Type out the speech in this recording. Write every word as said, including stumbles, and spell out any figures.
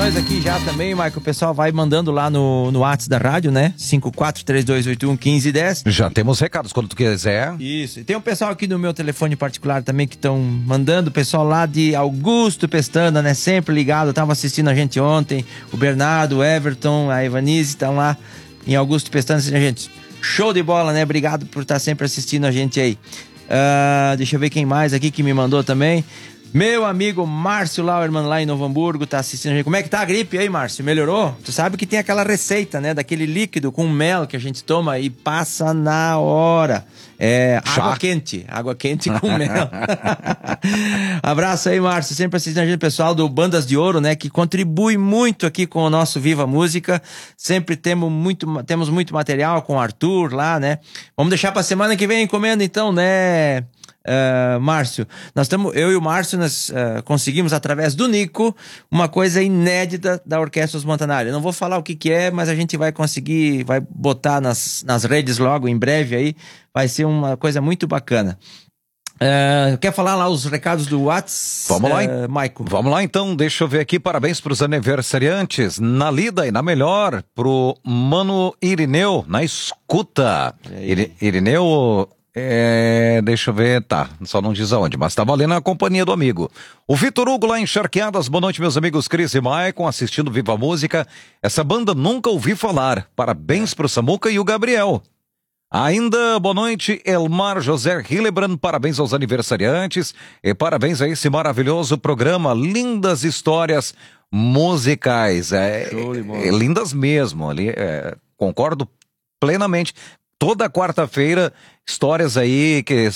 participações aqui já também, Michael. O pessoal vai mandando lá no, no WhatsApp da rádio, né? cinco quatro três dois oito um um cinco um zero. Já temos recados quando tu quiser. Isso. E tem um pessoal aqui no meu telefone particular também que estão mandando. O pessoal lá de Augusto Pestana, né? Sempre ligado. Tava assistindo a gente ontem. O Bernardo, o Everton, a Evanise estão lá em Augusto Pestana assistindo a gente. Show de bola, né? Obrigado por estar sempre assistindo a gente aí. Uh, deixa eu ver quem mais aqui que me mandou também. Meu amigo Márcio Lauerman lá em Novo Hamburgo tá assistindo a gente. Como é que tá a gripe aí, Márcio? Melhorou? Tu sabe que tem aquela receita, né? Daquele líquido com mel que a gente toma e passa na hora. É água quente. Água quente com mel. Abraço aí, Márcio. Sempre assistindo a gente, pessoal do Bandas de Ouro, né? Que contribui muito aqui com o nosso Viva Música. Sempre temos muito, temos muito material com o Arthur lá, né? Vamos deixar pra semana que vem a encomenda, então, né? Uh, Márcio, nós estamos, eu e o Márcio, nós uh, conseguimos através do Nico uma coisa inédita da Orquestra Os Montanari. Eu não vou falar o que que é, mas a gente vai conseguir, vai botar nas, nas redes logo em breve aí, vai ser uma coisa muito bacana. Uh, quer falar lá os recados do WhatsApp? Vamos lá, uh, Michael. Vamos lá então, deixa eu ver aqui, parabéns para os aniversariantes, na lida e na melhor, pro Mano Irineu, na escuta. Ir, Irineu... É, deixa eu ver, tá, só não diz aonde, mas tá valendo a companhia do amigo. O Vitor Hugo lá em Charqueadas, boa noite meus amigos Cris e Maicon, assistindo Viva Música. Essa banda nunca ouvi falar, parabéns pro Samuca e o Gabriel. Ainda, boa noite, Elmar José Hillebrand, parabéns aos aniversariantes e parabéns a esse maravilhoso programa, lindas histórias musicais, é, é, lindas mesmo, ali, é, concordo plenamente. Toda quarta-feira, histórias aí que